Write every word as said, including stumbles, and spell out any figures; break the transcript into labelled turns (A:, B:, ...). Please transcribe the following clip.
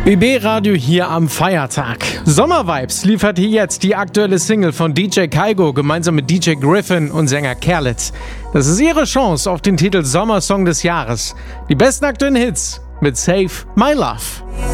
A: B B-Radio hier am Feiertag. Sommervibes liefert hier jetzt die aktuelle Single von D J Kaigo gemeinsam mit D J Griffin und Sänger Kerlitz. Das ist ihre Chance auf den Titel Sommersong des Jahres. Die besten aktuellen Hits mit Save My Love.